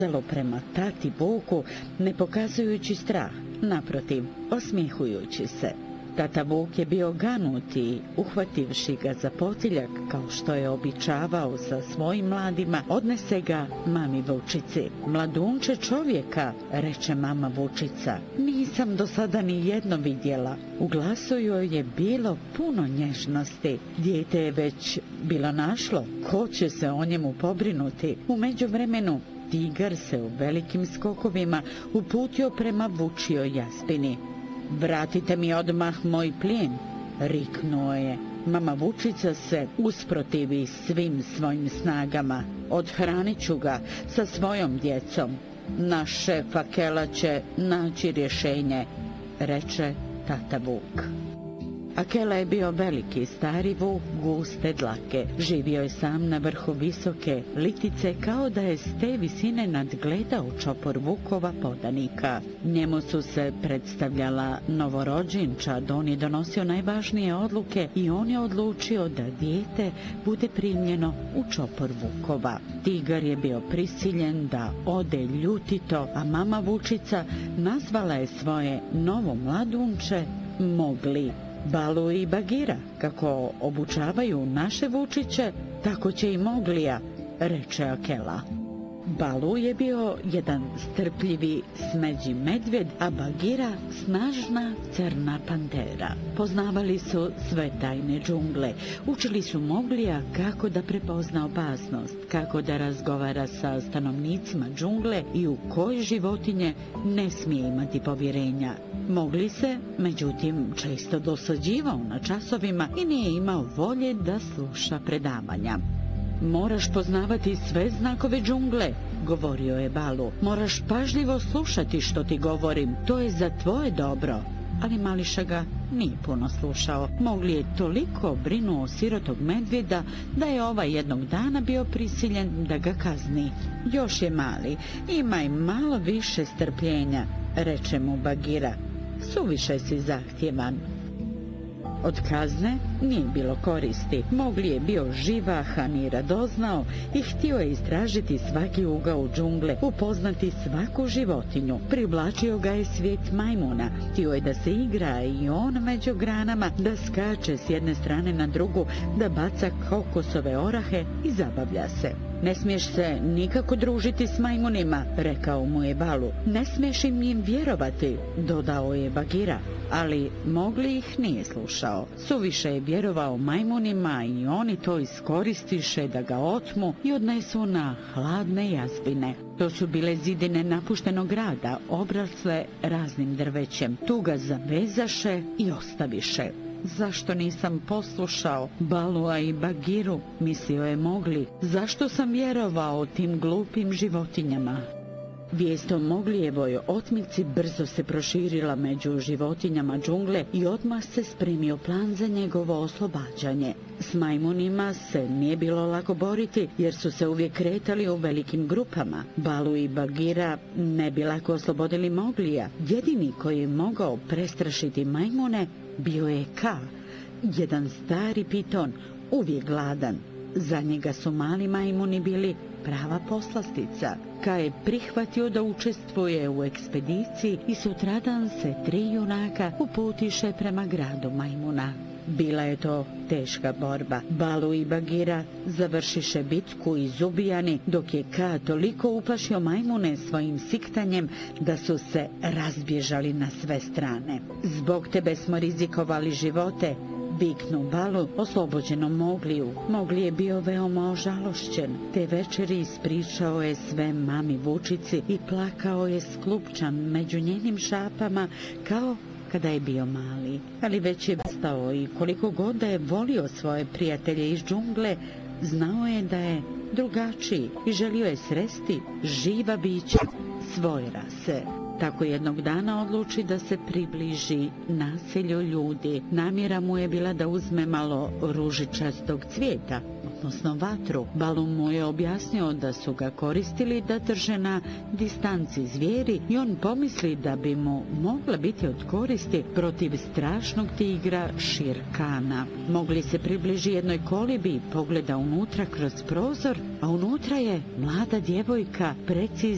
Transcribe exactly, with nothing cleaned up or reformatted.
prema tati Vuku, ne pokazujući strah, naprotiv, osmijehujući se. Tata Vuk je bio ganut i, uhvativši ga za potiljak, kao što je običavao sa svojim mladima, odnese ga mami Vučici. Mladunče čovjeka, reče mama Vučica, nisam do sada ni jedno vidjela. U glasu joj je bilo puno nježnosti. Dijete je već bilo našlo, ko će se o njemu pobrinuti. U međuvremenu, tigar se u velikim skokovima uputio prema Vučijoj jaspini. Vratite mi odmah moj plijen, riknuo je. Mama Vučica se usprotivi svim svojim snagama. Odhranit ću ga sa svojom djecom. Naš šef Akela će naći rješenje, reče tata Vuk. Akela je bio veliki stari vuk guste dlake. Živio je sam na vrhu visoke litice kao da je s te visine nadgledao čopor vukova podanika. Njemu su se predstavljala novorođenčad, on je donosio najvažnije odluke i on je odlučio da dijete bude primljeno u čopor vukova. Tigar je bio prisiljen da ode ljutito, a mama Vučica nazvala je svoje novo mladunče Mogli. Balu i Bagira, kako obučavaju naše Vučiće, tako će i Moglija, reče Akela. Balu je bio jedan strpljivi smeđi medvjed, a Bagira snažna crna pantera. Poznavali su sve tajne džungle, učili su Moglija kako da prepozna opasnost, kako da razgovara sa stanovnicima džungle i u koje životinje ne smije imati povjerenja. Mogli se, međutim, često dosađivao na časovima i nije imao volje da sluša predavanja. Moraš poznavati sve znakove džungle, govorio je Balu. Moraš pažljivo slušati što ti govorim, to je za tvoje dobro. Ali Mališa ga nije puno slušao. Mogli je toliko brinuo sirotog medvjeda da je ovaj jednog dana bio prisiljen da ga kazni. Još je mali, imaj malo više strpljenja, reče mu Bagira. Suviše si zahtjevan. Od kazne nije bilo koristi. Mogli je bio živahan i radoznao i htio je istražiti svaki ugao džungle, upoznati svaku životinju. Privlačio ga je svijet majmuna. Htio je da se igra i on među granama, da skače s jedne strane na drugu, da baca kokosove orahe i zabavlja se. Ne smiješ se nikako družiti s majmunima, rekao mu je Balu. Ne smiješ im njim vjerovati, dodao je Bagira. Ali Mogli ih nije slušao. Suviše je vjerovao majmunima i oni to iskoristiše da ga otmu i odnesu na hladne jazbine. To su bile zidine napuštenog grada, obrasle raznim drvećem. Tu ga zavezaše i ostaviše. Zašto nisam poslušao Balua i Bagiru, mislio je Mogli. Zašto sam vjerovao tim glupim životinjama? Vijest o Moglijevoj otmici brzo se proširila među životinjama džungle i odmah se spremio plan za njegovo oslobađanje. S majmunima se nije bilo lako boriti jer su se uvijek kretali u velikim grupama. Balu i Bagira ne bi lako oslobodili Moglija. Jedini koji je mogao prestrašiti majmune bio je Ka, jedan stari piton, uvijek gladan. Za njega su mali majmuni bili prava poslastica. Ka je prihvatio da učestvuje u ekspediciji i sutradan se tri junaka uputiše prema gradu majmuna. Bila je to teška borba. Balu i Bagira završiše bitku izubijani, dok je Ka toliko uplašio majmune svojim siktanjem da su se razbježali na sve strane. Zbog tebe smo rizikovali živote, viknu Balu oslobođenom Mogliju. Mogli je bio veoma ožalošćen. Te večeri ispričao je sve mami Vučici i plakao je sklupčan među njenim šapama kao kada je bio mali. Ali već je stao i koliko god da je volio svoje prijatelje iz džungle, znao je da je drugačiji i želio je sresti živa bića svoje rase. Tako jednog dana odluči da se približi naselju ljudi. Namjera mu je bila da uzme malo ružičastog cvijeta, odnosno vatru. Balu mu je objasnio da su ga koristili da drže na distanci zvijeri i on pomisli da bi mu mogla biti od koristi protiv strašnog tigra Širkana. Mogli se približi jednoj kolibi i pogleda unutra kroz prozor, a unutra je mlada djevojka precizno